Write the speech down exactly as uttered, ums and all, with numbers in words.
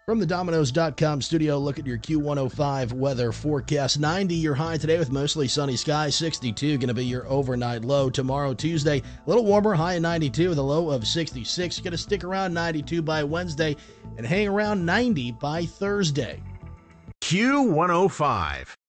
From the Domino's dot com studio, look at your Q one oh five weather forecast. ninety your high today with mostly sunny skies. sixty-two going to be your overnight low. Tomorrow, Tuesday, a little warmer, high of ninety-two with a low of sixty-six. Going to stick around ninety-two by Wednesday and hang around ninety by Thursday. Q one oh five.